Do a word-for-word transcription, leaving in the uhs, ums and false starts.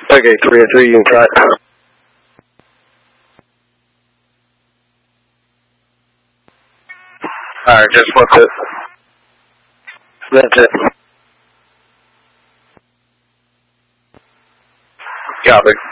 Okay, three oh three, you can try it. Alright, just flip it. That's it. Copy.